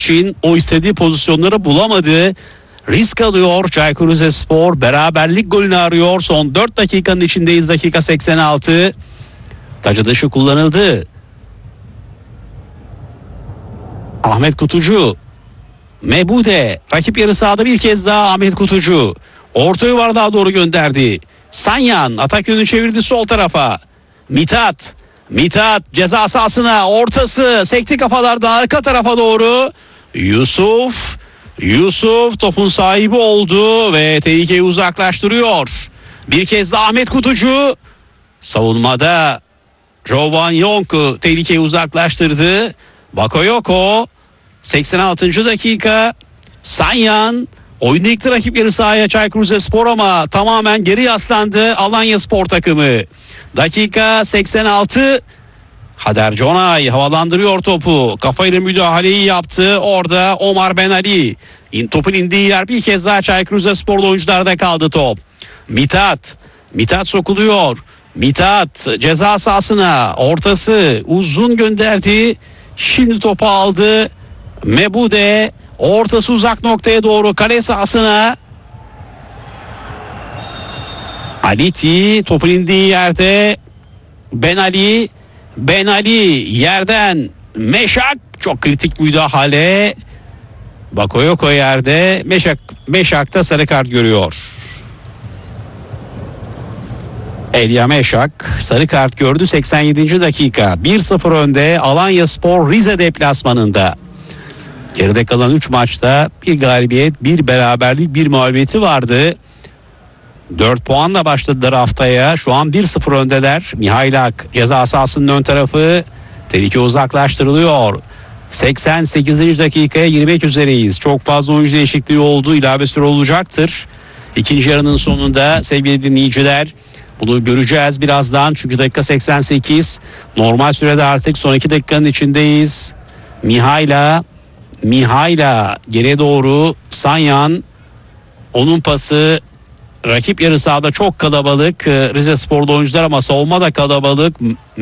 için o istediği pozisyonları bulamadı. Risk alıyor Çaykur Rizespor. Beraberlik golünü arıyor. Son 4 dakikanın içindeyiz. Dakika 86. Taç dışı kullanıldı. Ahmet Kutucu. Mebude. Rakip yarı sahada bir kez daha Ahmet Kutucu. Orta yuvarlığa doğru gönderdi. Sanyan atak yönünü çevirdi sol tarafa. Mithat ceza sahasına, ortası sekti kafalardan arka tarafa doğru. Yusuf topun sahibi oldu ve tehlikeyi uzaklaştırıyor. Bir kez de Ahmet Kutucu savunmada. Jovan Yong tehlikeyi uzaklaştırdı. Bakayoko 86. dakika. Sanyan oyunu yıktı rakip yarı sahaya Çaykur Rizespor ama tamamen geri yaslandı Alanyaspor takımı. Dakika 86. Hader Conay havalandırıyor topu. Kafayla müdahaleyi yaptı. Orada Omar Ben Ali. Topun indiği yer bir kez daha Çaykur Rizespor'da oyuncularda kaldı top. Mithat sokuluyor. Mithat ceza sahasına, ortası uzun gönderdi. Şimdi topu aldı. Mebude ortası uzak noktaya doğru kale sahasına. Aliti topun indiği yerde Ben Ali yerden Meşak, çok kritik müdahale. Bakayoko yerde, Meşak da sarı kart görüyor. Elia Meşak sarı kart gördü 87. dakika. 1-0 önde Alanyaspor Rize deplasmanında. Geride kalan 3 maçta bir galibiyet, bir beraberlik, bir mağlubiyeti vardı. 4 puanla başladılar haftaya. Şu an 1-0 öndeler. Mihailak ceza sahasının ön tarafı. Tehlike uzaklaştırılıyor. 88. dakikaya girmek üzereyiz. Çok fazla oyuncu değişikliği oldu. İlave süre olacaktır. İkinci yarının sonunda sevgili dinleyiciler. Bunu göreceğiz birazdan. Çünkü dakika 88. Normal sürede artık son 2 dakikanın içindeyiz. Mihaila geriye doğru. Sanyan. Onun pası. Rakip yarı sahada çok kalabalık. Rizespor'da oyuncular ama savunma da kalabalık.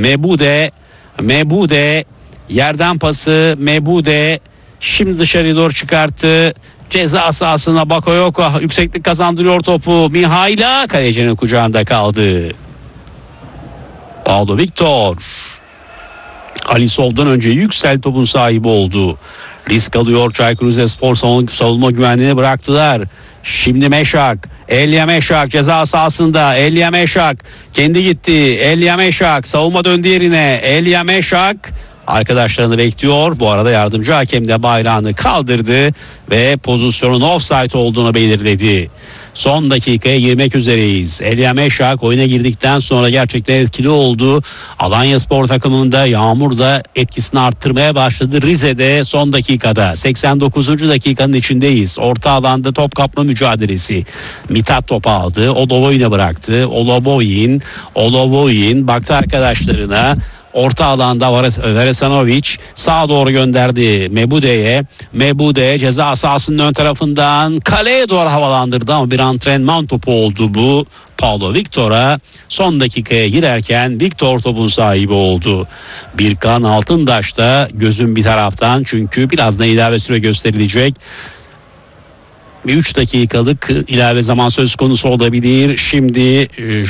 Mebude yerden pası. Mebude şimdi dışarıya doğru çıkarttı. Ceza sahasına Bakayoko yükseklik kazandırıyor topu. Mihaila kalecinin kucağında kaldı. Paulo Victor. Alisov'dan önce Yüksel topun sahibi oldu. Risk alıyor Çaykur Rizespor, savunma güvenliğini bıraktılar. Şimdi Elia Meşak ceza sahasında. Elia Meşak kendi gitti. Elia Meşak savunma döndü yerine. Elia Meşak arkadaşlarını bekliyor. Bu arada yardımcı hakem de bayrağını kaldırdı ve pozisyonun offside olduğunu belirledi. Son dakikaya girmek üzereyiz. Elia Meşak oyuna girdikten sonra gerçekten etkili oldu. Alanyaspor takımında yağmur da etkisini arttırmaya başladı. Rize'de son dakikada 89. dakikanın içindeyiz. Orta alanda top kapma mücadelesi. Mithat topu aldı. Oloboyin'e bıraktı. Oloboyin baktı arkadaşlarına. Orta alanda Veresanovic sağa doğru gönderdi Mebude'ye. Mebude ceza sahasının ön tarafından kaleye doğru havalandırdı ama bir antrenman topu oldu bu. Paulo Victor'a son dakikaya girerken Victor topun sahibi oldu. Birkan Altındaş da gözün bir taraftan, çünkü birazdan ilave süre gösterilecek. Bir 3 dakikalık ilave zaman söz konusu olabilir. Şimdi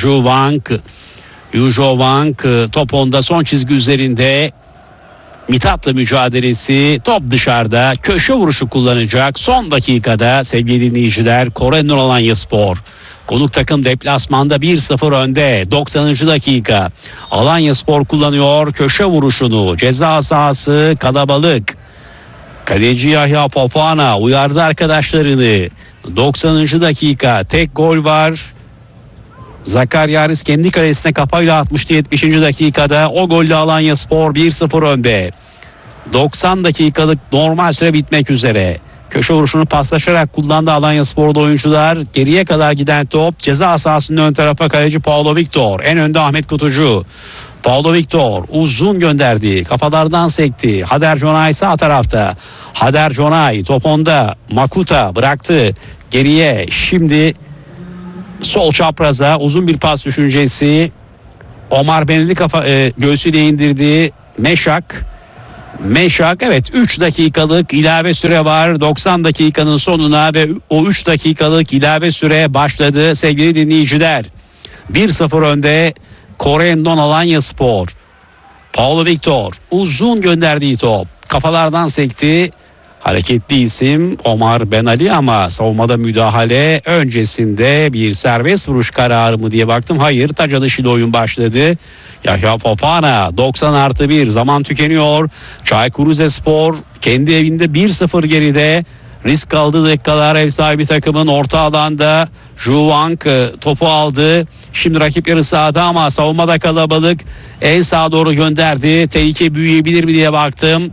Yujo Wang top onda, son çizgi üzerinde. Mithat'la mücadelesi, top dışarıda, köşe vuruşu kullanacak. Son dakikada sevgili dinleyiciler, Kore'nin Alanyaspor. Konuk takım deplasmanda 1-0 önde. 90. dakika. Alanyaspor kullanıyor köşe vuruşunu. Ceza sahası kalabalık. Kaleci Yahya Fofana uyardı arkadaşlarını. 90. dakika, tek gol var. Zakaryaris kendi kalesine kafayla atmıştı 70. dakikada. O golle Alanyaspor 1-0 önde. 90 dakikalık normal süre bitmek üzere. Köşe vuruşunu paslaşarak kullandı Alanyaspor'da oyuncular. Geriye kadar giden top ceza sahasının ön tarafa, kaleci Paulo Victor. En önde Ahmet Kutucu. Paulo Victor uzun gönderdi. Kafalardan sekti. Hader Conay sağ tarafta. Hader Conay top onda. Makuta bıraktı. Geriye şimdi sol çapraza uzun bir pas düşüncesi. Omar Beneli göğsüyle indirdi. Meşak, evet, 3 dakikalık ilave süre var 90 dakikanın sonuna ve o 3 dakikalık ilave süre başladı sevgili dinleyiciler. 1-0 önde Corendon Alanyaspor. Paulo Victor uzun gönderdiği top kafalardan sekti. Hareketli isim Omar Ben Ali ama savunmada müdahale öncesinde bir serbest vuruş kararı mı diye baktım. Hayır, taç atışıyla oyun başladı. Yahya Fofana 90+1 zaman tükeniyor. Çaykur Rizespor kendi evinde 1-0 geride. Risk aldığı dakikalar ev sahibi takımın orta alanda. Juvank topu aldı. Şimdi rakip yarı sahada ama savunmada kalabalık. En sağa doğru gönderdi. Tehlike büyüyebilir mi diye baktım.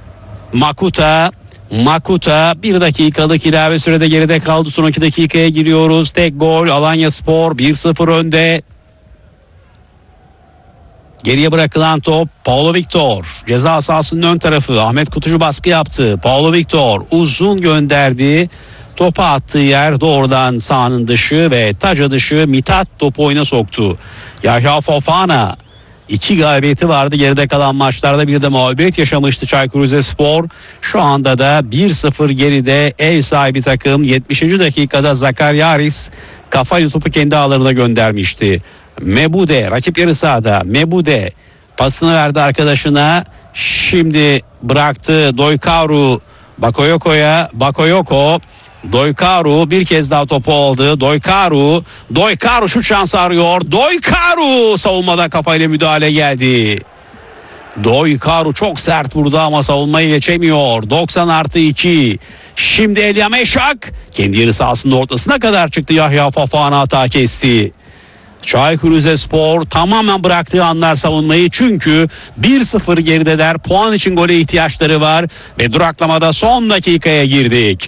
Makuta 1 dakikalık ilave sürede geride kaldı. Son 2 dakikaya giriyoruz. Tek gol Alanyaspor 1-0 önde. Geriye bırakılan top Paulo Victor. Ceza sahasının ön tarafı. Ahmet Kutucu baskı yaptı. Paulo Victor uzun gönderdi. Topu attığı yer doğrudan sahanın dışı ve taç dışı. Mithat topu oyuna soktu. Yahya Fofana 2 galibiyeti vardı geride kalan maçlarda, bir de mağlubiyet yaşamıştı Çaykur Rizespor. Şu anda da 1-0 geride ev sahibi takım. 70. dakikada Zakaryaris kafayla topu kendi ağlarına göndermişti. Mebude rakip yarı sahada. Mebude pasını verdi arkadaşına. Şimdi bıraktı Doykaru Bakoyoko'ya. Doykaru bir kez daha topu aldı. Doykaru şut şansı arıyor. Doykaru savunmada kafayla müdahale geldi. Doykaru çok sert vurdu ama savunmayı geçemiyor. 90+2. Şimdi Elia Meşak kendi yarı sahasının ortasına kadar çıktı. Yahya Fofana hata kesti. Çaykur Rizespor tamamen bıraktığı anlar savunmayı, çünkü 1-0 gerideler. Puan için gole ihtiyaçları var ve duraklamada son dakikaya girdik.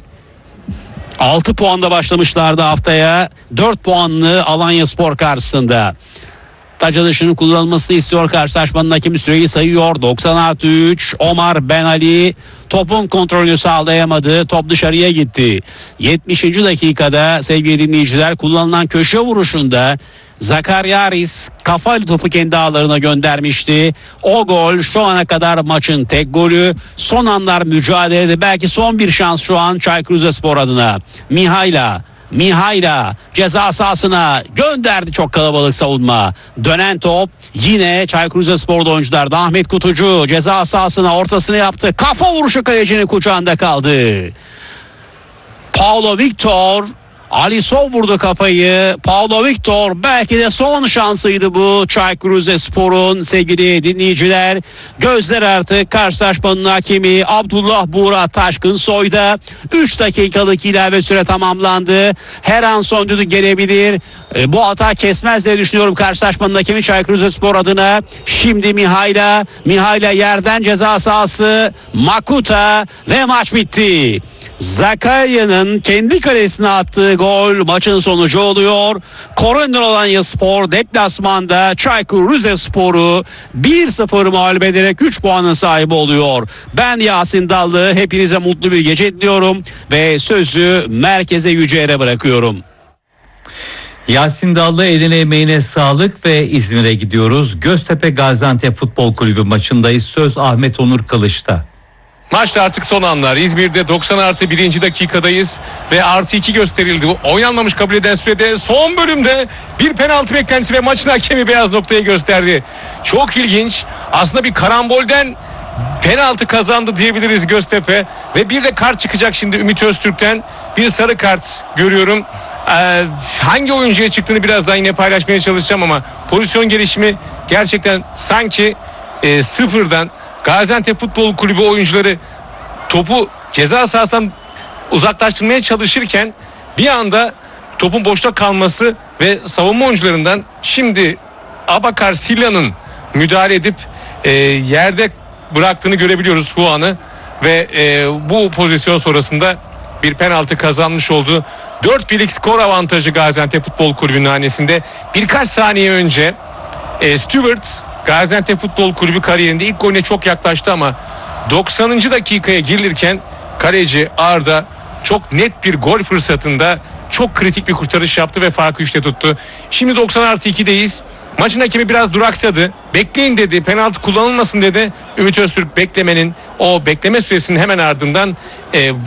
6 puanda başlamışlardı haftaya. 4 puanlı Alanyaspor karşısında. Taç atışının kullanılmasını istiyor karşılaşmanın hakemi, süreyi sayıyor. 90+3 Omar Ben Ali topun kontrolünü sağlayamadı. Top dışarıya gitti. 70. dakikada sevgili dinleyiciler kullanılan köşe vuruşunda Zakaryaris kafayla topu kendi ağlarına göndermişti. O gol şu ana kadar maçın tek golü. Son anlar mücadelede belki son bir şans şu an Çaykur Rizespor adına. Mihayla ceza sahasına gönderdi, çok kalabalık savunma. Dönen top yine Çaykur Rizespor'da oyuncularda. Ahmet Kutucu ceza sahasına ortasını yaptı. Kafa vuruşu kalecinin kucağında kaldı. Paulo Victor, Alisov vurdu kafayı. Paulo Victor belki de son şansıydı bu Çaykur Rizespor'un sevgili dinleyiciler. Gözler artık karşılaşmanın hakemi Abdullah Buğra Taşkınsoy'da. 3 dakikalık ilave süre tamamlandı. Her an son düdük gelebilir. Bu hata kesmez diye düşünüyorum karşılaşmanın hakemi Çaykur Rizespor adına. Şimdi Mihayla yerden ceza sahası. Makuta ve maç bitti. Zakarya'nın kendi kalesine attığı gol maçın sonucu oluyor. Corendon Alanyaspor deplasmanda Çaykur Rizespor'u 1-0 mağlup ederek 3 puanın sahibi oluyor. Ben Yasin Dallı, hepinize mutlu bir gece diliyorum ve sözü merkeze Yüce'ye bırakıyorum. Yasin Dallı, eline emeğine sağlık ve İzmir'e gidiyoruz. Göztepe Gaziantep Futbol Kulübü maçındayız. Söz Ahmet Onur Kılıç'ta. Maçta artık son anlar. İzmir'de 90+1. dakikadayız ve +2 gösterildi. Oynanmamış kabul eden sürede son bölümde bir penaltı beklentisi ve maçın hakemi beyaz noktayı gösterdi. Çok ilginç. Aslında bir karambolden penaltı kazandı diyebiliriz Göztepe ve bir de kart çıkacak şimdi Ümit Öztürk'ten. Bir sarı kart görüyorum. Hangi oyuncuya çıktığını birazdan yine paylaşmaya çalışacağım ama pozisyon gelişimi gerçekten sanki sıfırdan. Gaziantep Futbol Kulübü oyuncuları topu ceza sahasından uzaklaştırmaya çalışırken bir anda topun boşta kalması ve savunma oyuncularından şimdi Abakar Silla'nın müdahale edip yerde bıraktığını görebiliyoruz Juan'ı ve bu pozisyon sonrasında bir penaltı kazanmış oldu. 4-1'lik skor avantajı Gaziantep Futbol Kulübü'nün hanesinde. Birkaç saniye önce Stewart Gaziantep Futbol Kulübü kariyerinde ilk golüne çok yaklaştı ama 90. dakikaya girilirken kaleci Arda çok net bir gol fırsatında çok kritik bir kurtarış yaptı ve farkı 3'te tuttu. Şimdi 90+2'deyiz. Maçın hakemi biraz duraksadı. Bekleyin dedi, penaltı kullanılmasın dedi. Ümit Öztürk beklemenin O bekleme süresinin hemen ardından